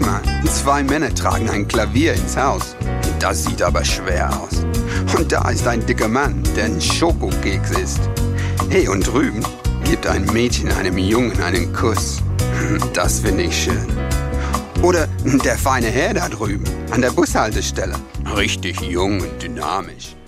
mal, 2 Männer tragen ein Klavier ins Haus. Das sieht aber schwer aus. Und da ist ein dicker Mann, der ein Schokokeks isst. Hey, und drüben gibt ein Mädchen einem Jungen einen Kuss. Das finde ich schön. Oder der feine Herr da drüben an der Bushaltestelle. Richtig jung und dynamisch.